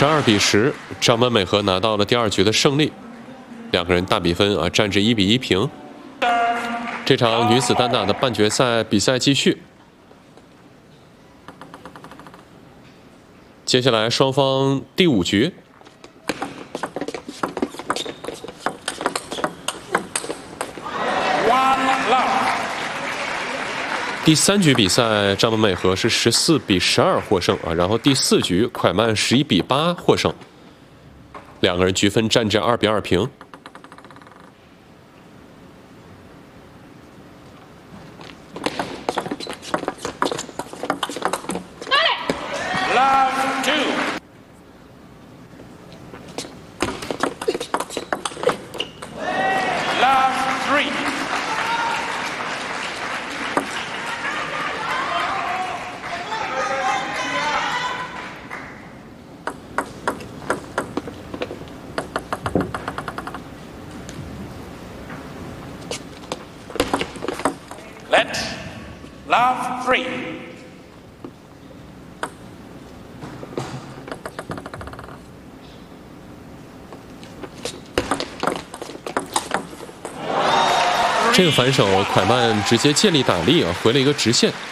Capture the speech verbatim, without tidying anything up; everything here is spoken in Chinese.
十二比十，张本美和拿到了第二局的胜利，两个人大比分啊战至一比一平。这场女子单打的半决赛比赛继续，接下来双方第五局。 第三局比赛，张本美和是十四比十二获胜啊，然后第四局蒯曼十一比八获胜，两个人局分战至二比二平。 Love two. Love three. Let love three. 这个反手，蒯曼直接借力打力啊，回了一个直线。